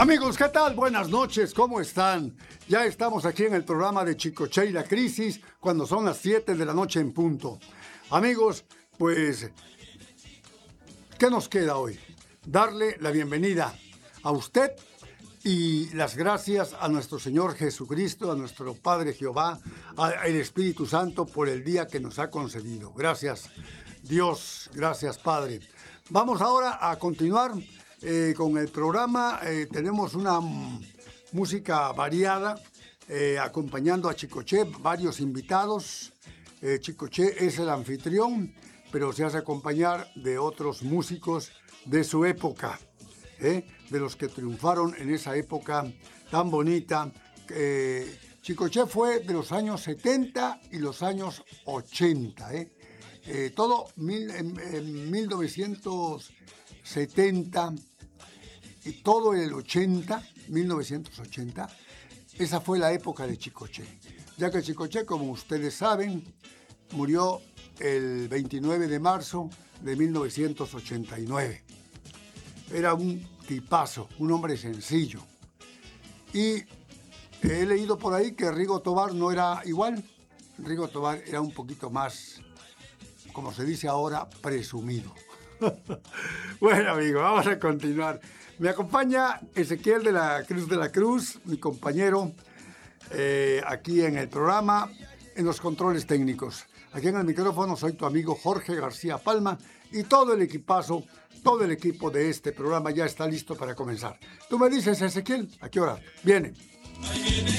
Amigos, ¿qué tal? Buenas noches, ¿cómo están? Ya estamos aquí en el programa de Chicoche y la Crisis, cuando son las 7 de la noche en punto. Amigos, pues, ¿qué nos queda hoy? Darle la bienvenida a usted y las gracias a nuestro Señor Jesucristo, a nuestro Padre Jehová, al Espíritu Santo por el día que nos ha concedido. Gracias, Dios, gracias, Padre. Vamos ahora a continuar con el programa. Tenemos una música variada, acompañando a Chicoche, varios invitados. Chicoche es el anfitrión, pero se hace acompañar de otros músicos de su época, de los que triunfaron en esa época tan bonita. Chicoche fue de los años 70 y los años 80, todo en 1970 y todo el 80, 1980, esa fue la época de Chicoche. Ya que Chicoche, como ustedes saben, murió el 29 de marzo de 1989. Era un tipazo, un hombre sencillo. Y he leído por ahí que Rigo Tobar no era igual. Rigo Tobar era un poquito más, como se dice ahora, presumido. Bueno, amigo, vamos a continuar. Me acompaña Ezequiel de la Cruz, mi compañero, aquí en el programa, en los controles técnicos. Aquí en el micrófono soy tu amigo Jorge García Palma y todo el equipazo, todo el equipo de este programa ya está listo para comenzar. Tú me dices, Ezequiel, ¿a qué hora viene? Ahí viene